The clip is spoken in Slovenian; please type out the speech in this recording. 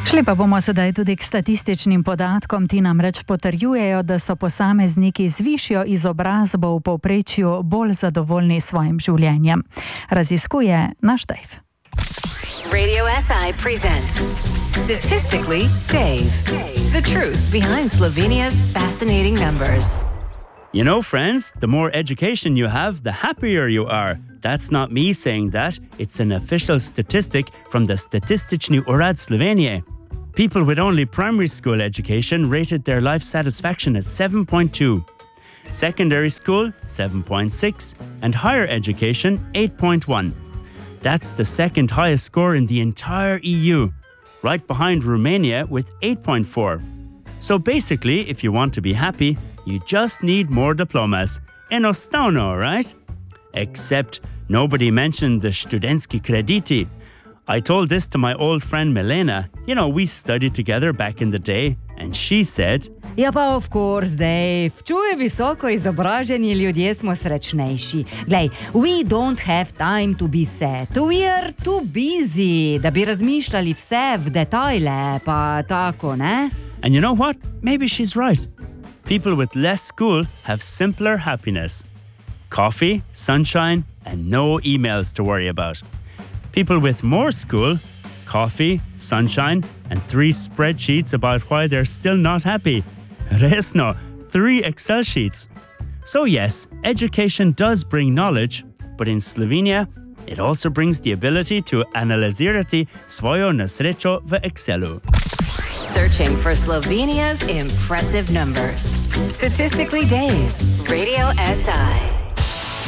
Šli pa bomo sedaj tudi k statističnim podatkom. Ti namreč potrjujejo, da so posamezniki z višjo izobrazbo v povprečju bolj zadovoljni s svojim življenjem. Raziskuje naš Dave. Radio SI presents Statistically Dave. The truth behind Slovenia's fascinating numbers. You know, friends, the more education you have, the happier you are. That's not me saying that. It's an official statistic from the Statistični urad Slovenije. People with only primary school education rated their life satisfaction at 7.2. Secondary school, 7.6. And higher education, 8.1. That's the second highest score in the entire EU, right behind Romania with 8.4. So basically, if you want to be happy, you just need more diplomas. Enostavno, right? Except nobody mentioned the študentski krediti. I told this to my old friend Milena. You know, we studied together back in the day, and she said, Ja pa of course, Dave. Čuje visoko izobraženi ljudje smo srečnejši. Glej, we don't have time to be sad. We are too busy, da bi razmišljali vse v detajle, pa tako, ne? And you know what? Maybe she's right. People with less school have simpler happiness. Coffee, sunshine, and no emails to worry about. People with more school, coffee, sunshine, and 3 spreadsheets about why they're still not happy. Resno, 3 Excel sheets. So yes, education does bring knowledge, but in Slovenia, it also brings the ability to analizirati svojo nesrečo v Excelu. Searching for Slovenia's impressive numbers. Statistically Dave. Radio SI.